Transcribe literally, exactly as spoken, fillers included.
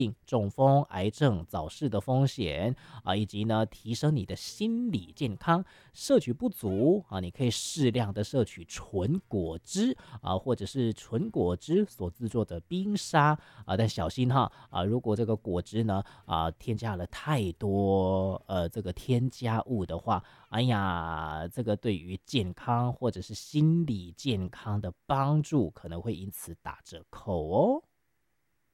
中风、癌症、早逝的风险啊，以及呢提升你的心理健康。摄取不足啊，你可以适量的摄取纯果汁啊，或者是纯果汁所制作的冰沙啊，但小心哈啊，如果这个果汁呢啊添加了太多呃这个添加物的话，哎呀，这个对于健康或者是心理健康的帮助可能会因此打折扣哦。